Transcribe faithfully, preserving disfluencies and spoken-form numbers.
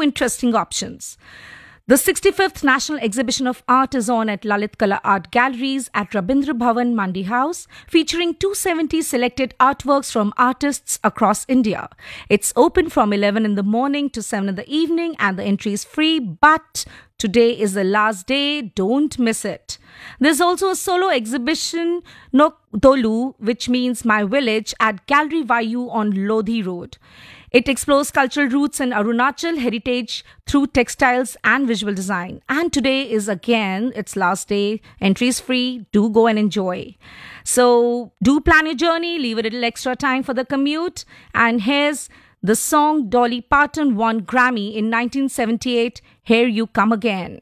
few interesting options. The sixty-fifth National Exhibition of Art is on at Lalit Kala Art Galleries at Rabindra Bhavan, Mandi House, featuring two hundred seventy selected artworks from artists across India. It's open from eleven in the morning to seven in the evening and the entry is free, but today is the last day, don't miss it. There's also a solo exhibition, No Dolu, which means My Village, at Gallery Vayu on Lodhi Road. It explores cultural roots in Arunachal heritage through textiles and visual design. And today is again its last day. Entry is free. Do go and enjoy. So do plan your journey. Leave a little extra time for the commute. And here's the song Dolly Parton won Grammy in nineteen seventy-eight, Here You Come Again.